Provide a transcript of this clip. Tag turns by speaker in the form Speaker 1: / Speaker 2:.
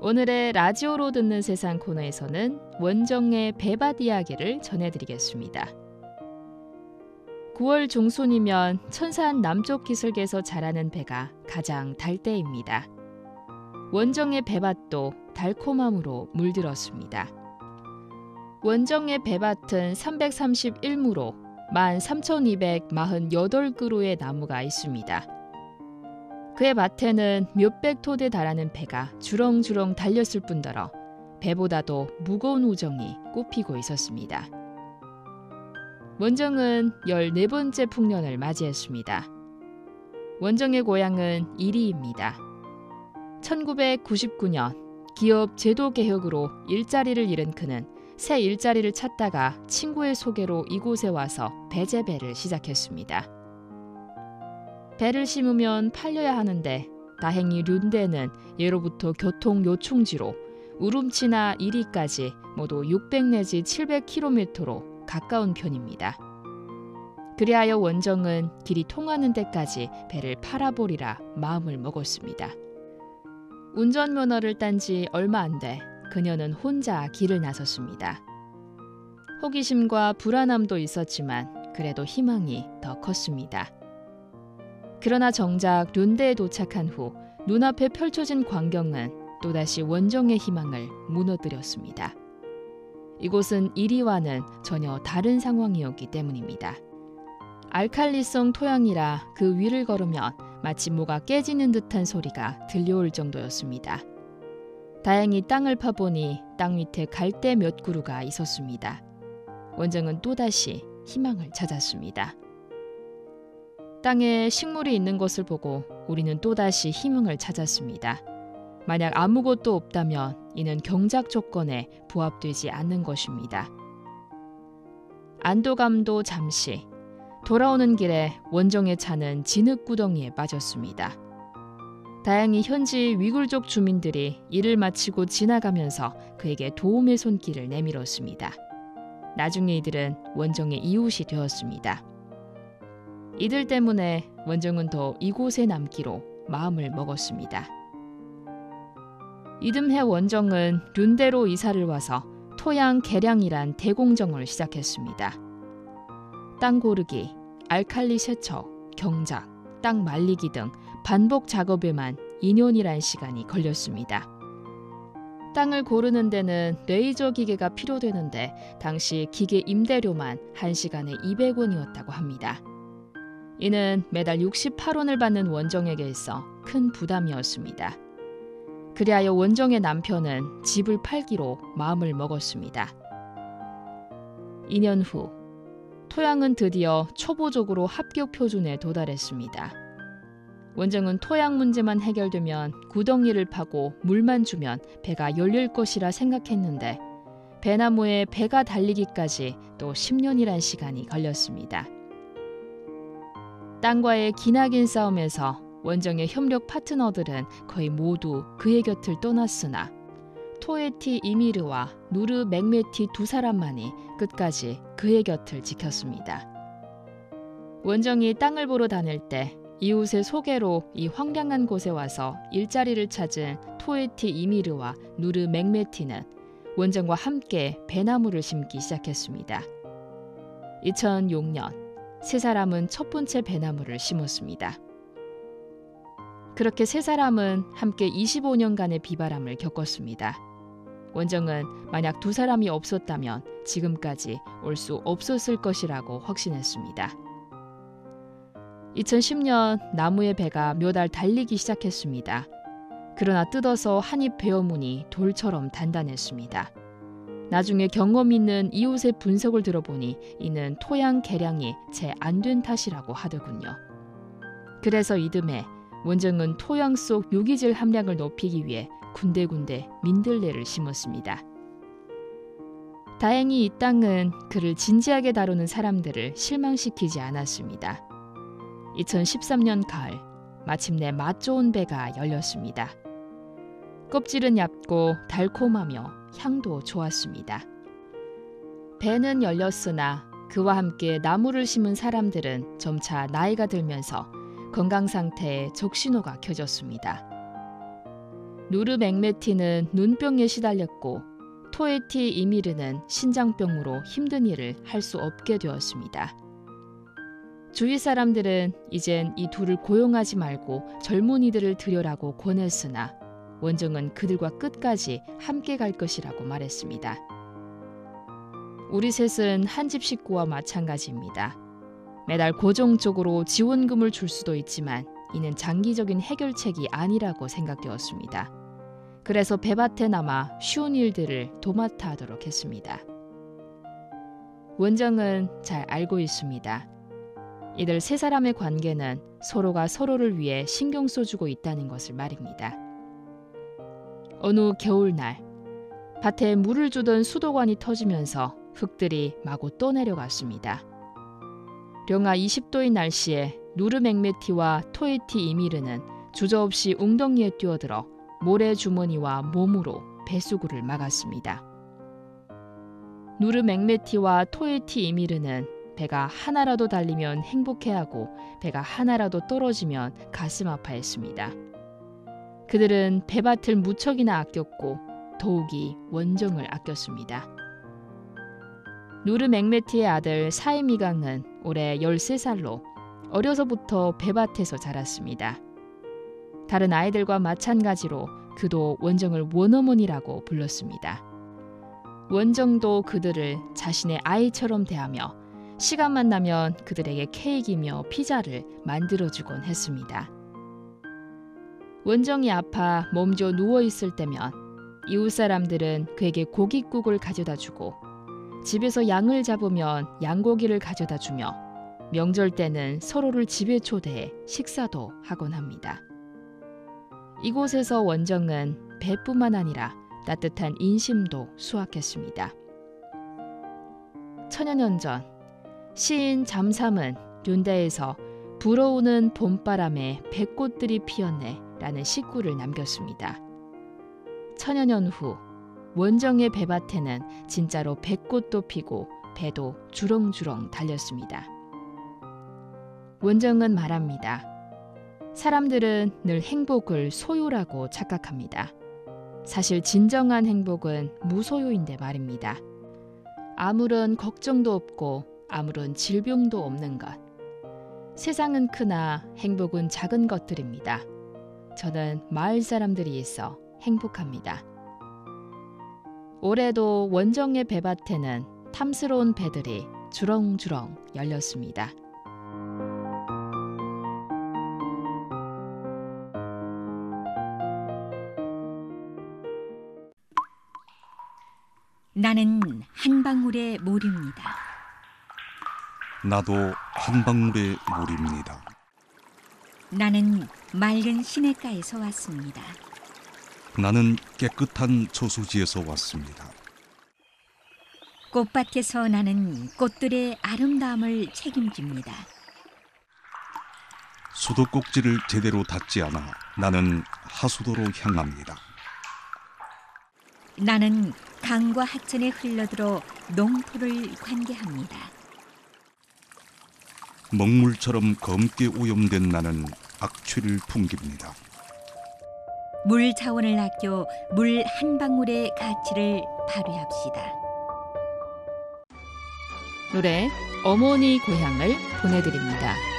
Speaker 1: 오늘의 라디오로 듣는 세상 코너에서는 원정의 배밭 이야기를 전해드리겠습니다. 9월 중순이면 천산 남쪽 기슭에서 자라는 배가 가장 달 때입니다. 원정의 배밭도 달콤함으로 물들었습니다. 원정의 배밭은 331무로 13,248그루의 나무가 있습니다. 그의 밭에는 몇백 토대 달하는 배가 주렁주렁 달렸을 뿐더러 배보다도 무거운 우정이 꽃피고 있었습니다. 원정은 14번째 풍년을 맞이했습니다. 원정의 고향은 이리입니다. 1999년 기업 제도 개혁으로 일자리를 잃은 그는 새 일자리를 찾다가 친구의 소개로 이곳에 와서 배재배를 시작했습니다. 배를 심으면 팔려야 하는데 다행히 륜대는 예로부터 교통 요충지로 우름치나 이리까지 모두 600 내지 700km로 가까운 편입니다. 그리하여 원정은 길이 통하는 데까지 배를 팔아보리라 마음을 먹었습니다. 운전면허를 딴 지 얼마 안 돼 그녀는 혼자 길을 나섰습니다. 호기심과 불안함도 있었지만 그래도 희망이 더 컸습니다. 그러나 정작 륜대에 도착한 후 눈앞에 펼쳐진 광경은 또다시 원정의 희망을 무너뜨렸습니다. 이곳은 이리와는 전혀 다른 상황이었기 때문입니다. 알칼리성 토양이라 그 위를 걸으면 마치 뭐가 깨지는 듯한 소리가 들려올 정도였습니다. 다행히 땅을 파보니 땅 밑에 갈대 몇 그루가 있었습니다. 원정은 또다시 희망을 찾았습니다. 땅에 식물이 있는 것을 보고 우리는 또다시 희망을 찾았습니다. 만약 아무것도 없다면 이는 경작 조건에 부합되지 않는 것입니다. 안도감도 잠시, 돌아오는 길에 원정의 차는 진흙구덩이에 빠졌습니다. 다행히 현지 위굴족 주민들이 일을 마치고 지나가면서 그에게 도움의 손길을 내밀었습니다. 나중에 이들은 원정의 이웃이 되었습니다. 이들 때문에 원정은 더 이곳에 남기로 마음을 먹었습니다. 이듬해 원정은 륜대로 이사를 와서 토양 개량이란 대공정을 시작했습니다. 땅 고르기, 알칼리 세척, 경작, 땅 말리기 등 반복 작업에만 2년이란 시간이 걸렸습니다. 땅을 고르는 데는 레이저 기계가 필요되는데 당시 기계 임대료만 1시간에 200원이었다고 합니다. 이는 매달 68원을 받는 원정에게 있어 큰 부담이었습니다. 그리하여 원정의 남편은 집을 팔기로 마음을 먹었습니다. 2년 후 토양은 드디어 초보적으로 합격 표준에 도달했습니다. 원정은 토양 문제만 해결되면 구덩이를 파고 물만 주면 배가 열릴 것이라 생각했는데 배나무에 배가 달리기까지 또 10년이란 시간이 걸렸습니다. 땅과의 기나긴 싸움에서 원정의 협력 파트너들은 거의 모두 그의 곁을 떠났으나 토에티 이미르와 누르 맥메티 두 사람만이 끝까지 그의 곁을 지켰습니다. 원정이 땅을 보러 다닐 때 이웃의 소개로 이 황량한 곳에 와서 일자리를 찾은 토에티 이미르와 누르 맥메티는 원정과 함께 배나무를 심기 시작했습니다. 2006년 세 사람은 첫 번째 배나무를 심었습니다. 그렇게 세 사람은 함께 25년간의 비바람을 겪었습니다. 원정은 만약 두 사람이 없었다면 지금까지 올 수 없었을 것이라고 확신했습니다. 2010년 나무의 배가 몇 알 달리기 시작했습니다. 그러나 뜯어서 한입 베어무니 돌처럼 단단했습니다. 나중에 경험 있는 이웃의 분석을 들어보니 이는 토양 개량이 채 안 된 탓이라고 하더군요. 그래서 이듬해 원정은 토양 속 유기질 함량을 높이기 위해 군데군데 민들레를 심었습니다. 다행히 이 땅은 그를 진지하게 다루는 사람들을 실망시키지 않았습니다. 2013년 가을 마침내 맛 좋은 배가 열렸습니다. 껍질은 얇고 달콤하며 향도 좋았습니다. 배는 열렸으나 그와 함께 나무를 심은 사람들은 점차 나이가 들면서 건강 상태에 적신호가 켜졌습니다. 누르맹메티는 눈병에 시달렸고 토에티 이미르는 신장병으로 힘든 일을 할 수 없게 되었습니다. 주위 사람들은 이젠 이 둘을 고용하지 말고 젊은이들을 들여라고 권했으나 원정은 그들과 끝까지 함께 갈 것이라고 말했습니다. 우리 셋은 한 집 식구와 마찬가지입니다. 매달 고정적으로 지원금을 줄 수도 있지만 이는 장기적인 해결책이 아니라고 생각되었습니다. 그래서 배밭에 남아 쉬운 일들을 도맡아 하도록 했습니다. 원정은 잘 알고 있습니다. 이들 세 사람의 관계는 서로가 서로를 위해 신경 써주고 있다는 것을 말입니다. 어느 겨울날 밭에 물을 주던 수도관이 터지면서 흙들이 마구 떠내려갔습니다. 영하 20도의 날씨에 누르맹메티와 토에티 이미르는 주저없이 웅덩이에 뛰어들어 모래 주머니와 몸으로 배수구를 막았습니다. 누르맹메티와 토에티 이미르는 배가 하나라도 달리면 행복해하고 배가 하나라도 떨어지면 가슴 아파했습니다. 그들은 배밭을 무척이나 아꼈고 더욱이 원정을 아꼈습니다. 누르맹메티의 아들 사이미강은 올해 13살로 어려서부터 배밭에서 자랐습니다. 다른 아이들과 마찬가지로 그도 원정을 원어머니라고 불렀습니다. 원정도 그들을 자신의 아이처럼 대하며 시간만 나면 그들에게 케이크이며 피자를 만들어주곤 했습니다. 원정이 아파 몸져 누워있을 때면 이웃 사람들은 그에게 고깃국을 가져다 주고 집에서 양을 잡으면 양고기를 가져다 주며 명절 때는 서로를 집에 초대해 식사도 하곤 합니다. 이곳에서 원정은 배뿐만 아니라 따뜻한 인심도 수확했습니다. 천여 년 전 시인 잠삼은 륜다에서 불어오는 봄바람에 백꽃들이 피었네 라는 시구를 남겼습니다. 천여 년 후 원정의 배밭에는 진짜로 백꽃도 피고 배도 주렁주렁 달렸습니다. 원정은 말합니다. 사람들은 늘 행복을 소유라고 착각합니다. 사실 진정한 행복은 무소유인데 말입니다. 아무런 걱정도 없고 아무런 질병도 없는 것. 세상은 크나 행복은 작은 것들입니다. 저는 마을 사람들이 있어 행복합니다. 올해도 원정의 배밭에는 탐스러운 배들이 주렁주렁 열렸습니다.
Speaker 2: 나는 한 방울의 물입니다.
Speaker 3: 나도 한 방울의 물입니다.
Speaker 2: 나는 맑은 시냇가에서 왔습니다.
Speaker 3: 나는 깨끗한 저수지에서 왔습니다.
Speaker 2: 꽃밭에서 나는 꽃들의 아름다움을 책임집니다.
Speaker 3: 수도꼭지를 제대로 닫지 않아 나는 하수도로 향합니다.
Speaker 2: 나는 강과 하천에 흘러들어 농토를 관계합니다.
Speaker 3: 먹물처럼 검게 오염된 나는 악취를 풍깁니다.
Speaker 2: 물 자원을 아껴 물 한 방울의 가치를 발휘합시다.
Speaker 1: 노래 어머니 고향을 보내드립니다.